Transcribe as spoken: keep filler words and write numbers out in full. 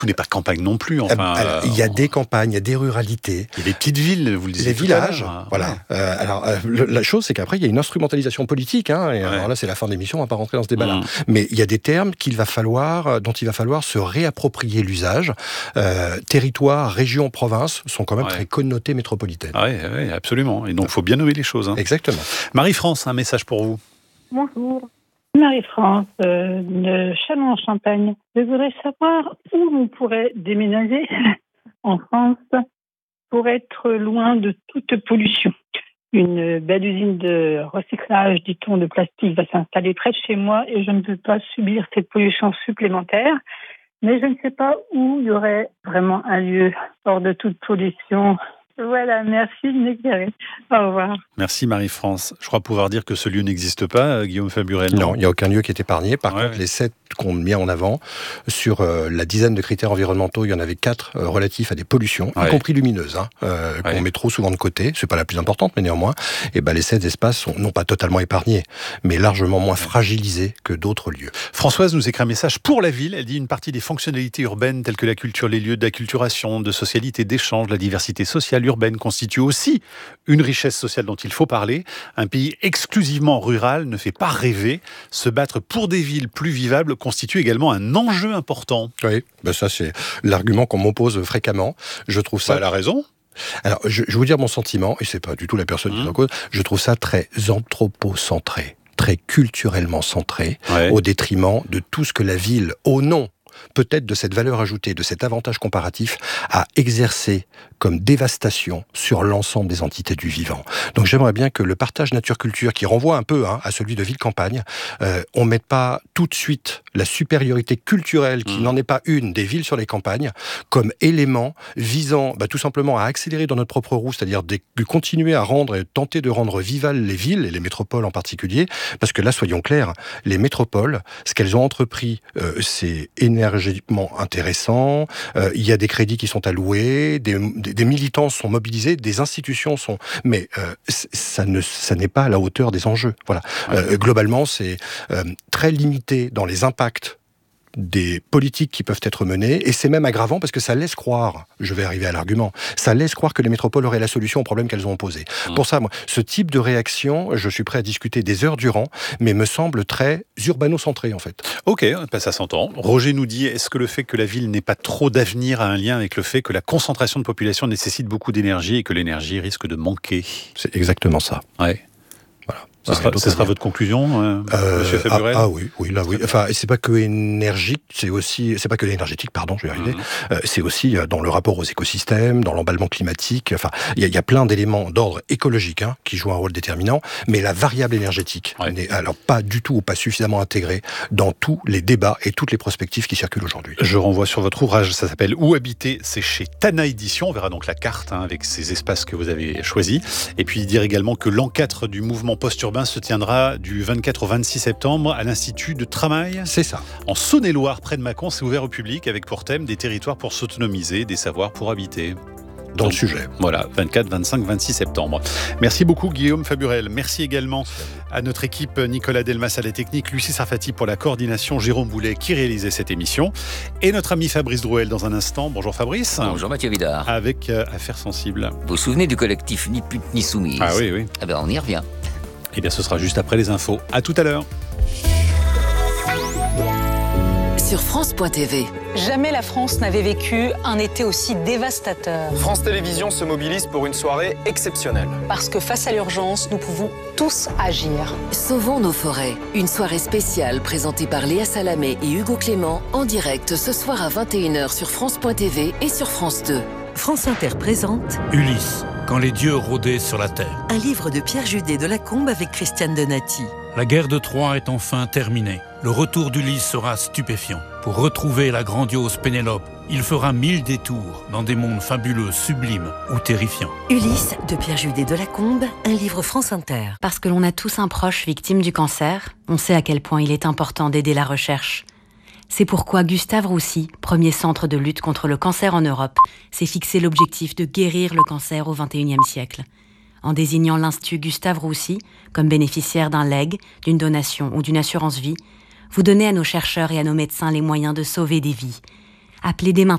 Tout n'est pas campagne non plus. Enfin, alors, il y a des campagnes, il y a des ruralités. Il y a des petites villes, vous le disiez. Les villages, l'heure. voilà. Ouais. Euh, alors, euh, le, la chose, c'est qu'après, il y a une instrumentalisation politique. Hein, et ouais. Alors là, c'est la fin de l'émission, on va pas rentrer dans ce débat-là. Mmh. Mais il y a des termes qu'il va falloir, dont il va falloir se réapproprier l'usage. Euh, territoire, région, province sont quand même ouais. très connotés métropolitaines. Oui, ouais, absolument. Et donc, il faut bien nommer les choses. Hein. Exactement. Marie-France, un message pour vous. Bonjour. Marie-France, euh, de Châlons-en-Champagne. Je voudrais savoir où on pourrait déménager en France pour être loin de toute pollution. Une belle usine de recyclage, dit-on, de plastique va s'installer près de chez moi et je ne veux pas subir cette pollution supplémentaire. Mais je ne sais pas où il y aurait vraiment un lieu hors de toute pollution. Voilà, merci de m'éclairer. Au revoir. Merci Marie-France. Je crois pouvoir dire que ce lieu n'existe pas, Guillaume Faburel. Non, il n'y a aucun lieu qui est épargné. Par ouais. contre, les sept qu'on met en avant, sur euh, la dizaine de critères environnementaux, il y en avait quatre euh, relatifs à des pollutions, ouais. y compris lumineuses, hein, euh, ouais. qu'on met trop souvent de côté. C'est pas la plus importante, mais néanmoins, et ben les sept espaces sont non pas totalement épargnés, mais largement moins ouais. fragilisés que d'autres lieux. Françoise nous écrit un message pour la ville. Elle dit une partie des fonctionnalités urbaines telles que la culture, les lieux d'acculturation, de socialité, d'échange, la diversité sociale urbaine constitue aussi une richesse sociale dont il faut parler. Un pays exclusivement rural ne fait pas rêver. Se battre pour des villes plus vivables constitue également un enjeu important. Oui, ben ça c'est l'argument qu'on m'oppose fréquemment. Je trouve ça... Bah, elle a raison. Alors, je, je vais vous dire mon sentiment, et c'est pas du tout la personne mmh. qui est en cause, je trouve ça très anthropocentré, très culturellement centré, ouais. au détriment de tout ce que la ville, au nom peut-être de cette valeur ajoutée, de cet avantage comparatif, à exercer comme dévastation sur l'ensemble des entités du vivant. Donc j'aimerais bien que le partage nature-culture, qui renvoie un peu hein, à celui de ville-campagne, euh, on ne mette pas tout de suite la supériorité culturelle, qui mmh. n'en est pas une, des villes sur les campagnes, comme élément visant bah, tout simplement à accélérer dans notre propre roue, c'est-à-dire de, de continuer à rendre et tenter de rendre vivales les villes, et les métropoles en particulier, parce que là, soyons clairs, les métropoles, ce qu'elles ont entrepris, euh, c'est énergiquement intéressant, euh, il y a des crédits qui sont alloués, des, des, des militants sont mobilisés, des institutions sont... Mais euh, ça, ne, ça n'est pas à la hauteur des enjeux. Voilà. Ouais. Euh, globalement, c'est euh, très limité dans les impacts des politiques qui peuvent être menées, et c'est même aggravant parce que ça laisse croire, je vais arriver à l'argument, ça laisse croire que les métropoles auraient la solution aux problèmes qu'elles ont posés. Mmh. Pour ça, moi, ce type de réaction, je suis prêt à discuter des heures durant, mais me semble très urbano-centré en fait. Ok, ben ça s'entend. Roger nous dit, est-ce que le fait que la ville n'ait pas trop d'avenir a un lien avec le fait que la concentration de population nécessite beaucoup d'énergie et que l'énergie risque de manquer ? C'est exactement ça. Ouais. Voilà. Ce sera, ce sera votre conclusion, euh, euh, Monsieur Faburel ? ah, ah oui, oui, là oui. Enfin, c'est pas que énergique, c'est aussi, c'est pas que énergétique, pardon, je vais y arriver. Mmh. Euh, c'est aussi dans le rapport aux écosystèmes, dans l'emballement climatique. Enfin, il y, y a plein d'éléments d'ordre écologique hein, qui jouent un rôle déterminant, mais la variable énergétique ouais. n'est alors pas du tout ou pas suffisamment intégrée dans tous les débats et toutes les prospectives qui circulent aujourd'hui. Je renvoie sur votre ouvrage, ça s'appelle Où habiter, c'est chez Tana Édition. On verra donc la carte hein, avec ces espaces que vous avez choisis. Et puis dire également que l'encadre du mouvement post-urbain se tiendra du vingt-quatre au vingt-six septembre à l'Institut de Tramail. C'est ça. En Saône-et-Loire, près de Mâcon, c'est ouvert au public avec pour thème des territoires pour s'autonomiser, des savoirs pour habiter. Dans Donc, le sujet. Voilà, vingt-quatre, vingt-cinq, vingt-six septembre. Merci beaucoup Guillaume Faburel. Merci également à notre équipe Nicolas Delmas à la technique, Lucie Sarfati pour la coordination, Jérôme Boulet qui réalisait cette émission et notre ami Fabrice Drouel dans un instant. Bonjour Fabrice. Bonjour Mathieu Vidard. Avec euh, Affaires sensibles. Vous vous souvenez du collectif Ni pute ni soumise ? Ah oui, oui. Eh bien on y revient. Eh bien ce sera juste après les infos. À tout à l'heure. Sur France point T V. Jamais la France n'avait vécu un été aussi dévastateur. France Télévisions se mobilise pour une soirée exceptionnelle. Parce que face à l'urgence, nous pouvons tous agir. Sauvons nos forêts. Une soirée spéciale présentée par Léa Salamé et Hugo Clément en direct ce soir à vingt et une heures sur France point T V et sur France deux. France Inter présente Ulysse, quand les dieux rôdaient sur la terre. Un livre de Pierre Judet de Lacombe avec Christiane Donati. La guerre de Troie est enfin terminée. Le retour d'Ulysse sera stupéfiant. Pour retrouver la grandiose Pénélope, il fera mille détours dans des mondes fabuleux, sublimes ou terrifiants. Ulysse de Pierre Judet de Lacombe, un livre France Inter. Parce que l'on a tous un proche victime du cancer, on sait à quel point il est important d'aider la recherche. C'est pourquoi Gustave Roussy, premier centre de lutte contre le cancer en Europe, s'est fixé l'objectif de guérir le cancer au vingt et unième siècle. En désignant l'Institut Gustave Roussy comme bénéficiaire d'un legs, d'une donation ou d'une assurance vie, vous donnez à nos chercheurs et à nos médecins les moyens de sauver des vies. Appelez dès maintenant